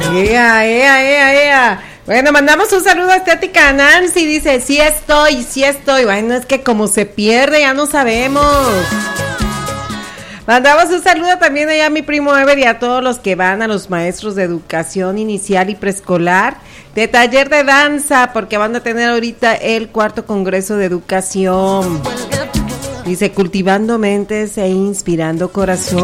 Ea. Bueno, mandamos un saludo a Estética Nancy, dice, sí estoy. Bueno, es que como se pierde, ya no sabemos. Mandamos un saludo también allá a mi primo Ever y a todos los que van, a los maestros de educación inicial y preescolar, de taller de danza, porque van a tener ahorita el 4º Congreso de Educación. Dice, cultivando mentes e inspirando corazón.